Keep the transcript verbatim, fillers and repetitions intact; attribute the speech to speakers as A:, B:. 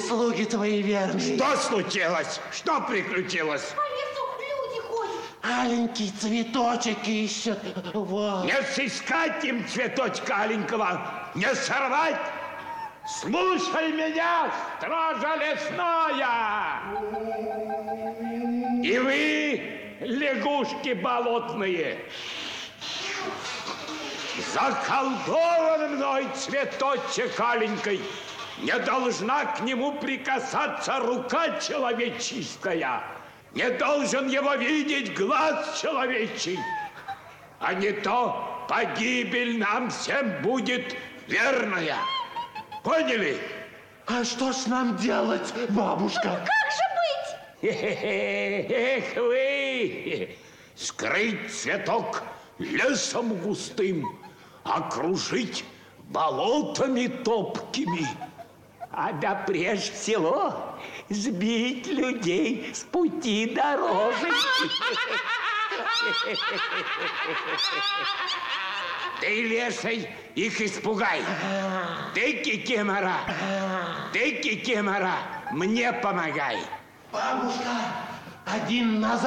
A: слуги твои верные.
B: Что случилось? Что приключилось?
C: По лесу люди ходят.
A: Аленький цветочек ищет. Вот.
B: Не сыскать им цветочка аленького, не сорвать. Слушай меня, стража лесная! И вы, лягушки болотные, заколдован мной цветочек аленький. Не должна к нему прикасаться рука человеческая. Не должен его видеть глаз человечий. А не то погибель нам всем будет верная. Поняли?
A: А что ж нам делать, бабушка?
C: Как же быть?
B: Эх вы! Скрыть цветок лесом густым, окружить болотами топкими. А да прежде всего сбить людей с пути дорожек. Ты, леший, их испугай. Ты, кикимора, ты, кикимора, мне помогай.
A: Бабушка, один назад.